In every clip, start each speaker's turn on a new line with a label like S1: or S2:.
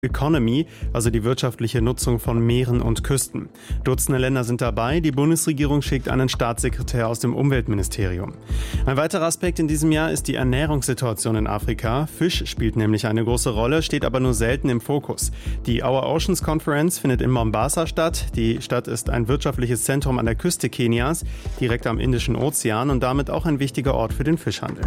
S1: Economy, also die wirtschaftliche Nutzung von Meeren und Küsten. Dutzende Länder sind dabei, die Bundesregierung schickt einen Staatssekretär aus dem Umweltministerium. Ein weiterer Aspekt in diesem Jahr ist die Ernährungssituation in Afrika. Fisch spielt nämlich eine große Rolle, steht aber nur selten im Fokus. Die Our Oceans Conference findet in Mombasa statt. Die Stadt ist ein wirtschaftliches Zentrum an der Küste Kenias, direkt am Indischen Ozean und damit auch ein wichtiger Ort für den Fischhandel.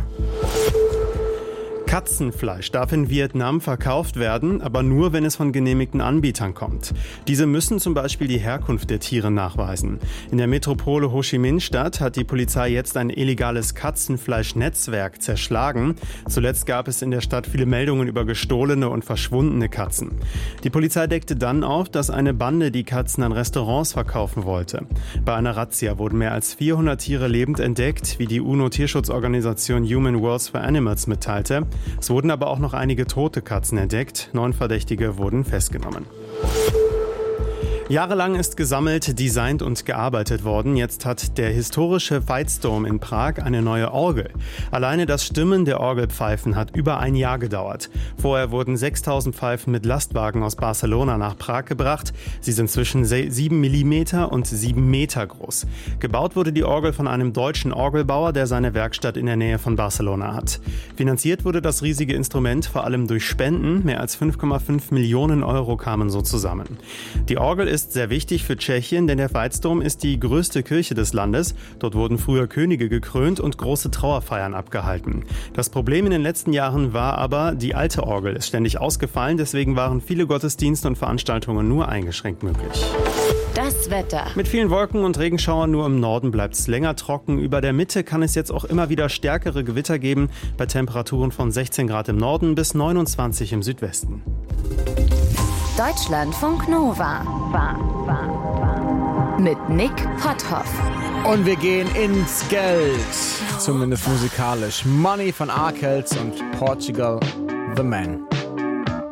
S1: Katzenfleisch darf in Vietnam verkauft werden, aber nur, wenn es von genehmigten Anbietern kommt. Diese müssen zum Beispiel die Herkunft der Tiere nachweisen. In der Metropole Ho Chi Minh-Stadt hat die Polizei jetzt ein illegales Katzenfleischnetzwerk zerschlagen. Zuletzt gab es in der Stadt viele Meldungen über gestohlene und verschwundene Katzen. Die Polizei deckte dann auf, dass eine Bande die Katzen an Restaurants verkaufen wollte. Bei einer Razzia wurden mehr als 400 Tiere lebend entdeckt, wie die UNO-Tierschutzorganisation Human Worlds for Animals mitteilte. Es wurden aber auch noch einige tote Katzen entdeckt. 9 Verdächtige wurden festgenommen. Jahrelang ist gesammelt, designt und gearbeitet worden. Jetzt hat der historische Veitsdom in Prag eine neue Orgel. Alleine das Stimmen der Orgelpfeifen hat über ein Jahr gedauert. Vorher wurden 6000 Pfeifen mit Lastwagen aus Barcelona nach Prag gebracht. Sie sind zwischen 7 mm und 7 Meter groß. Gebaut wurde die Orgel von einem deutschen Orgelbauer, der seine Werkstatt in der Nähe von Barcelona hat. Finanziert wurde das riesige Instrument vor allem durch Spenden. Mehr als 5,5 Millionen Euro kamen so zusammen. Die Orgel ist sehr wichtig für Tschechien, denn der Veitsdom ist die größte Kirche des Landes. Dort wurden früher Könige gekrönt und große Trauerfeiern abgehalten. Das Problem in den letzten Jahren war aber, die alte Orgel ist ständig ausgefallen, deswegen waren viele Gottesdienste und Veranstaltungen nur eingeschränkt möglich.
S2: Das Wetter.
S1: Mit vielen Wolken und Regenschauern, nur im Norden bleibt es länger trocken. Über der Mitte kann es jetzt auch immer wieder stärkere Gewitter geben, bei Temperaturen von 16 Grad im Norden bis 29 im Südwesten.
S2: Deutschlandfunk Nova. Mit Nick Potthoff.
S3: Und wir gehen ins Geld. Zumindest musikalisch. Money von Arkells und Portugal The Man.